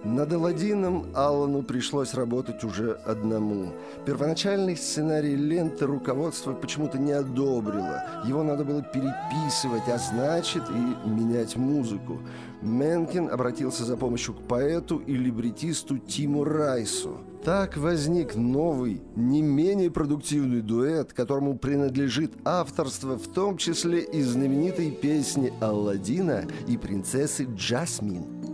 Над «Аладдином» Аллану пришлось работать уже одному. Первоначальный сценарий ленты руководство почему-то не одобрило. Его надо было переписывать, а значит и менять музыку. Менкен обратился за помощью к поэту и либретисту Тиму Райсу. Так возник новый, не менее продуктивный дуэт, которому принадлежит авторство, в том числе и знаменитой песни «Аладдина» и принцессы Джасмин.